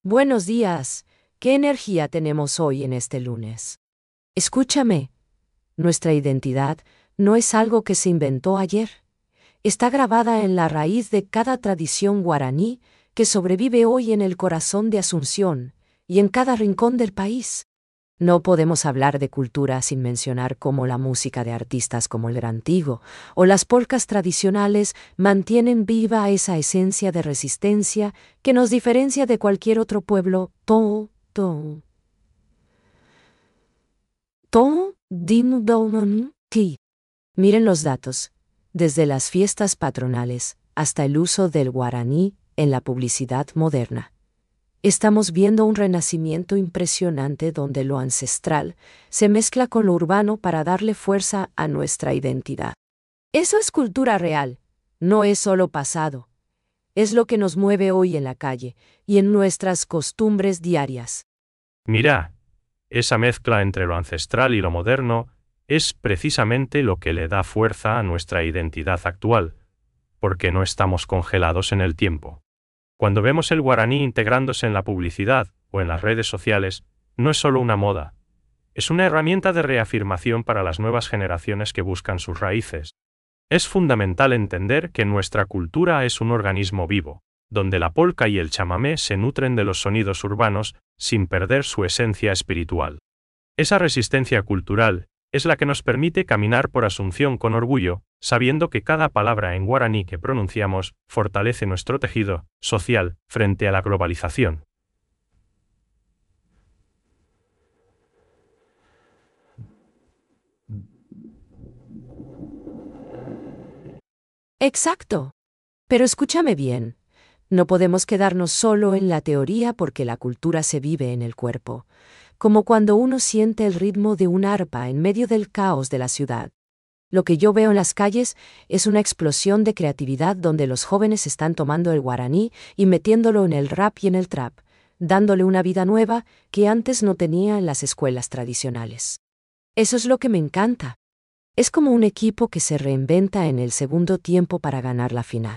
Buenos días. ¿Qué energía tenemos hoy en este lunes? Escúchame. Nuestra identidad no es algo que se inventó ayer. Está grabada en la raíz de cada tradición guaraní que sobrevive hoy en el corazón de Asunción y en cada rincón del país. No podemos hablar de cultura sin mencionar cómo la música de artistas como el Gran Tigo o las polcas tradicionales mantienen viva esa esencia de resistencia que nos diferencia de cualquier otro pueblo. Miren los datos. Desde las fiestas patronales hasta el uso del guaraní en la publicidad moderna. Estamos viendo un renacimiento impresionante donde lo ancestral se mezcla con lo urbano para darle fuerza a nuestra identidad. Eso es cultura real, no es solo pasado. Es lo que nos mueve hoy en la calle y en nuestras costumbres diarias. Mira, esa mezcla entre lo ancestral y lo moderno es precisamente lo que le da fuerza a nuestra identidad actual, porque no estamos congelados en el tiempo. Cuando vemos el guaraní integrándose en la publicidad o en las redes sociales, no es solo una moda. Es una herramienta de reafirmación para las nuevas generaciones que buscan sus raíces. Es fundamental entender que nuestra cultura es un organismo vivo, donde la polca y el chamamé se nutren de los sonidos urbanos sin perder su esencia espiritual. Esa resistencia cultural es la que nos permite caminar por Asunción con orgullo, sabiendo que cada palabra en guaraní que pronunciamos fortalece nuestro tejido social frente a la globalización. Exacto. Pero escúchame bien. No podemos quedarnos solo en la teoría porque la cultura se vive en el cuerpo, como cuando uno siente el ritmo de un arpa en medio del caos de la ciudad. Lo que yo veo en las calles es una explosión de creatividad donde los jóvenes están tomando el guaraní y metiéndolo en el rap y en el trap, dándole una vida nueva que antes no tenía en las escuelas tradicionales. Eso es lo que me encanta. Es como un equipo que se reinventa en el segundo tiempo para ganar la final.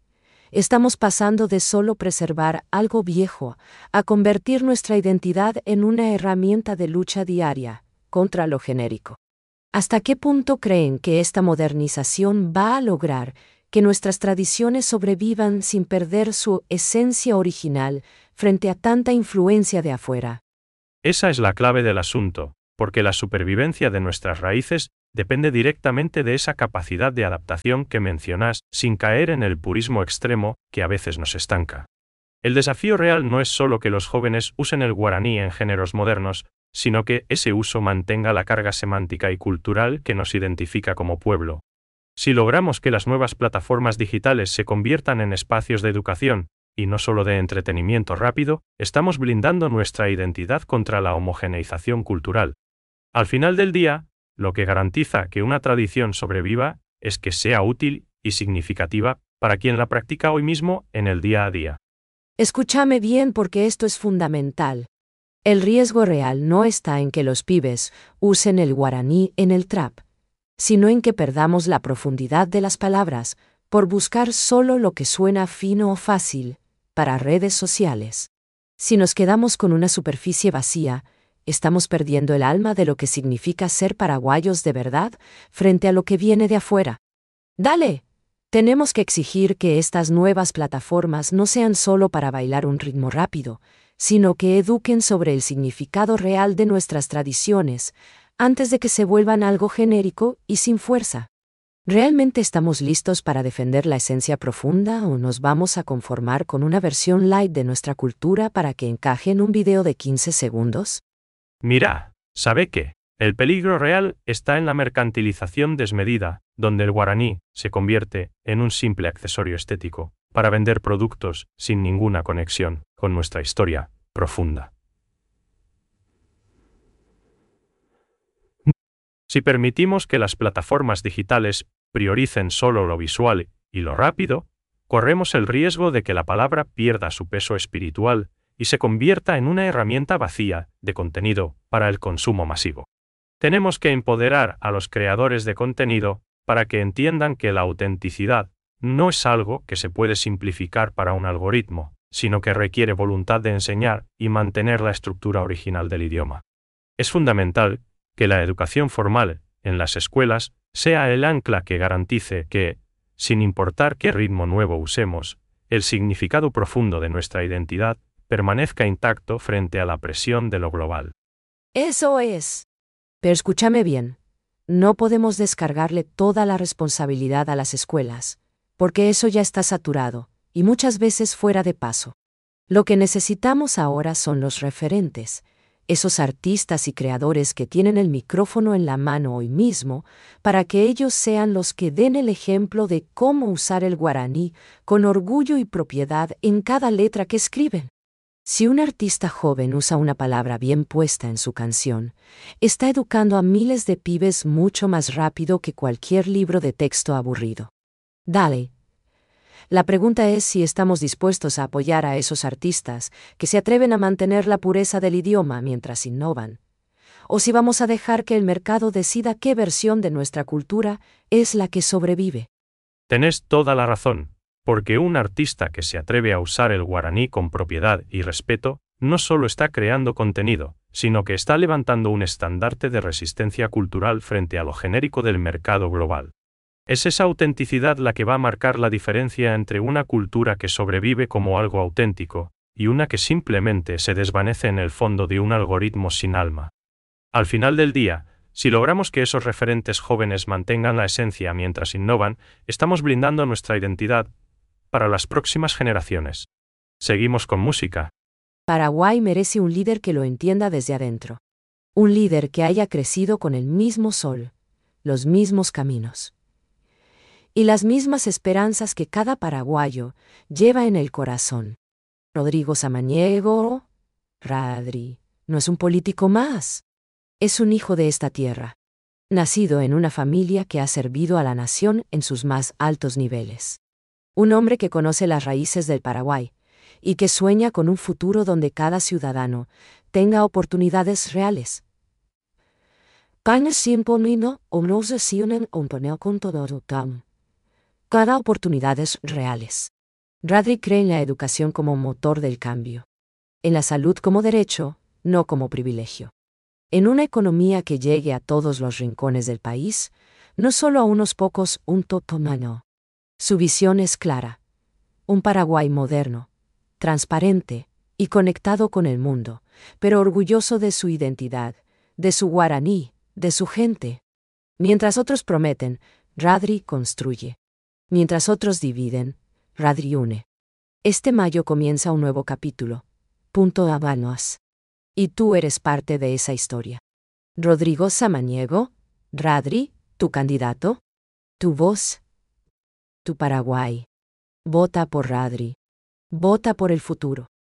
Estamos pasando de solo preservar algo viejo a convertir nuestra identidad en una herramienta de lucha diaria contra lo genérico. ¿Hasta qué punto creen que esta modernización va a lograr que nuestras tradiciones sobrevivan sin perder su esencia original frente a tanta influencia de afuera? Esa es la clave del asunto, porque la supervivencia de nuestras raíces depende directamente de esa capacidad de adaptación que mencionas, sin caer en el purismo extremo que a veces nos estanca. El desafío real no es solo que los jóvenes usen el guaraní en géneros modernos, sino que ese uso mantenga la carga semántica y cultural que nos identifica como pueblo. Si logramos que las nuevas plataformas digitales se conviertan en espacios de educación, y no solo de entretenimiento rápido, estamos blindando nuestra identidad contra la homogeneización cultural. Al final del día, lo que garantiza que una tradición sobreviva es que sea útil y significativa para quien la practica hoy mismo en el día a día. Escúchame bien porque esto es fundamental. El riesgo real no está en que los pibes usen el guaraní en el trap, sino en que perdamos la profundidad de las palabras por buscar solo lo que suena fino o fácil para redes sociales. Si nos quedamos con una superficie vacía, estamos perdiendo el alma de lo que significa ser paraguayos de verdad frente a lo que viene de afuera. ¡Dale! Tenemos que exigir que estas nuevas plataformas no sean solo para bailar un ritmo rápido, sino que eduquen sobre el significado real de nuestras tradiciones, antes de que se vuelvan algo genérico y sin fuerza. ¿Realmente estamos listos para defender la esencia profunda o nos vamos a conformar con una versión light de nuestra cultura para que encaje en un video de 15 segundos? Mira, ¿sabe qué? El peligro real está en la mercantilización desmedida, donde el guaraní se convierte en un simple accesorio estético para vender productos sin ninguna conexión con nuestra historia profunda. Si permitimos que las plataformas digitales prioricen solo lo visual y lo rápido, corremos el riesgo de que la palabra pierda su peso espiritual y se convierta en una herramienta vacía de contenido para el consumo masivo. Tenemos que empoderar a los creadores de contenido para que entiendan que la autenticidad no es algo que se puede simplificar para un algoritmo, sino que requiere voluntad de enseñar y mantener la estructura original del idioma. Es fundamental que la educación formal, en las escuelas, sea el ancla que garantice que, sin importar qué ritmo nuevo usemos, el significado profundo de nuestra identidad permanezca intacto frente a la presión de lo global. Eso es. Pero escúchame bien. No podemos descargarle toda la responsabilidad a las escuelas, porque eso ya está saturado, y muchas veces fuera de paso. Lo que necesitamos ahora son los referentes, esos artistas y creadores que tienen el micrófono en la mano hoy mismo, para que ellos sean los que den el ejemplo de cómo usar el guaraní con orgullo y propiedad en cada letra que escriben. Si un artista joven usa una palabra bien puesta en su canción, está educando a miles de pibes mucho más rápido que cualquier libro de texto aburrido. Dale. La pregunta es si estamos dispuestos a apoyar a esos artistas que se atreven a mantener la pureza del idioma mientras innovan, o si vamos a dejar que el mercado decida qué versión de nuestra cultura es la que sobrevive. Tenés toda la razón, porque un artista que se atreve a usar el guaraní con propiedad y respeto, no solo está creando contenido, sino que está levantando un estandarte de resistencia cultural frente a lo genérico del mercado global. Es esa autenticidad la que va a marcar la diferencia entre una cultura que sobrevive como algo auténtico, y una que simplemente se desvanece en el fondo de un algoritmo sin alma. Al final del día, si logramos que esos referentes jóvenes mantengan la esencia mientras innovan, estamos blindando nuestra identidad para las próximas generaciones. Seguimos con música. Paraguay merece un líder que lo entienda desde adentro. Un líder que haya crecido con el mismo sol, los mismos caminos y las mismas esperanzas que cada paraguayo lleva en el corazón. Rodrigo Samaniego, Radri, no es un político más. Es un hijo de esta tierra, nacido en una familia que ha servido a la nación en sus más altos niveles. Un hombre que conoce las raíces del Paraguay y que sueña con un futuro donde cada ciudadano tenga oportunidades reales. Cada oportunidades reales. Radri cree en la educación como motor del cambio, en la salud como derecho, no como privilegio. En una economía que llegue a todos los rincones del país, no solo a unos pocos, un totomano. Su visión es clara. Un Paraguay moderno, transparente y conectado con el mundo, pero orgulloso de su identidad, de su guaraní, de su gente. Mientras otros prometen, Radri construye. Mientras otros dividen, Radri une. Este mayo comienza un nuevo capítulo. Punto Habanos. Y tú eres parte de esa historia. Rodrigo Samaniego, Radri, tu candidato, tu voz, tu Paraguay. Vota por Radri. Vota por el futuro.